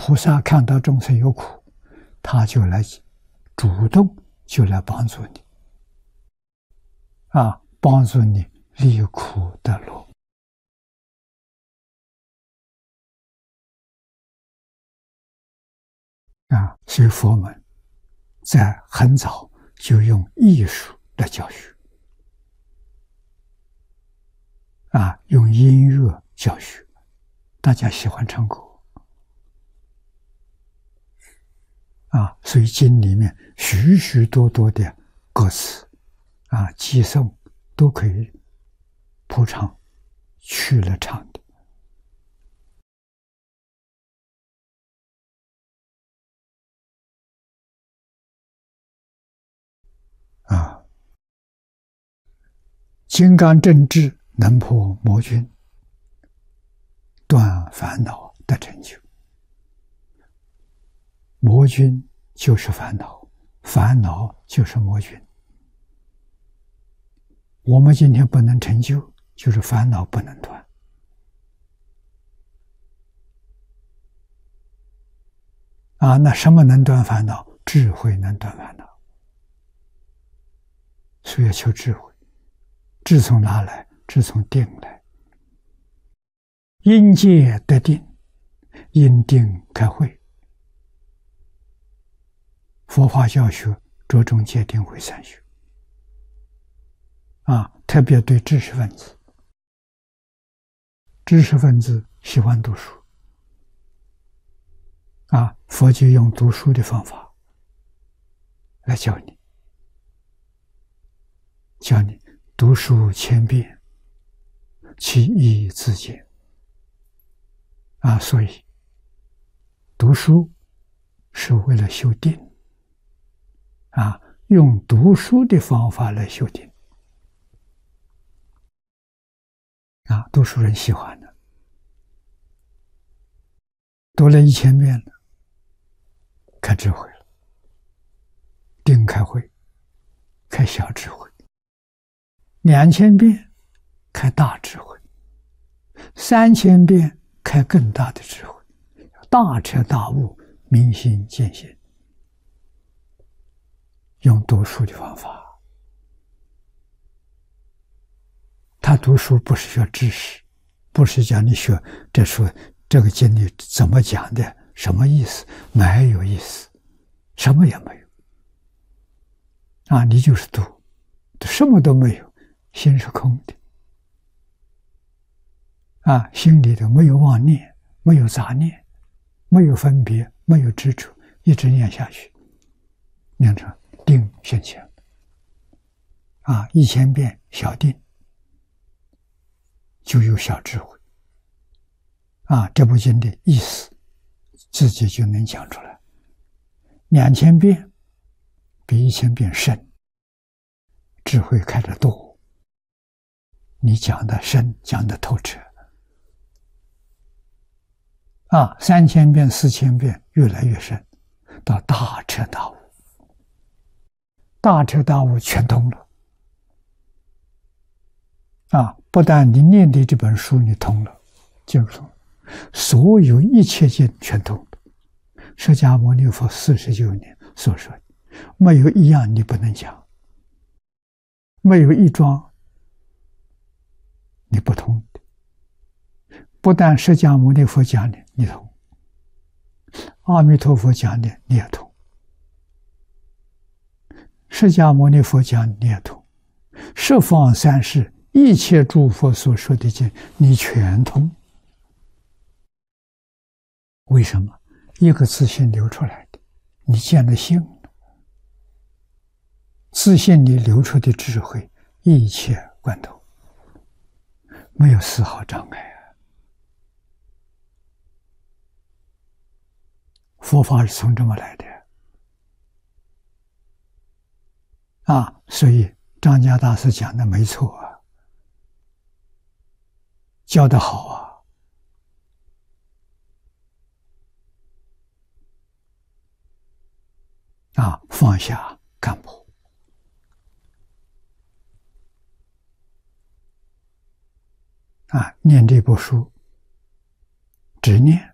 菩萨看到众生有苦，他就来主动就来帮助你，帮助你离苦得乐。所以佛门在很早就用艺术来教学，用音乐教学，大家喜欢唱歌，所以经里面许许多多的歌词，偈颂都可以谱唱去了唱的。金刚正智能破魔君，断烦恼得成就。魔君就是烦恼，烦恼就是魔君。我们今天不能成就，就是烦恼不能断。那什么能断烦恼？智慧能断烦恼。所以要求智慧。智从哪来？智从定来。因戒得定，因定开慧。佛法教学着重戒定慧三学，特别对知识分子。知识分子喜欢读书，佛就用读书的方法来教你，读书千遍，其义自见。所以读书是为了修定，用读书的方法来修定。读书人喜欢的，读了1000遍了，开智慧了，定开慧，开小智慧。2000遍开大智慧，3000遍开更大的智慧，大彻大悟，明心见性。用读书的方法，他读书不是学知识，不是讲你学这书这个经里怎么讲的，什么意思，没有意思，什么也没有。你就是读，什么都没有。心是空的，心里头没有妄念，没有杂念，没有分别，没有执着，一直念下去，念成定现前。1000遍小定，就有小智慧。这部经的意思，自己就能讲出来。2000遍比1000遍深，智慧开得多。你讲的深，讲的透彻。3000遍、4000遍，越来越深，到大彻大悟。大彻大悟全通了。不但你念的这本书你通了，就是说，所有一切经全通了。释迦牟尼佛49年所说的，没有一样你不能讲，没有一桩你不通的。不但释迦牟尼佛讲的你通，阿弥陀佛讲的你也通，释迦牟尼佛讲的你也通，十方三世一切诸佛所说的经你全通。为什么？一个自信流出来的，你见了性了，自信里流出的智慧一切贯通，没有丝毫障碍。佛法是从这么来的。所以张家大师讲的没错教得好放下干部念这部书，只念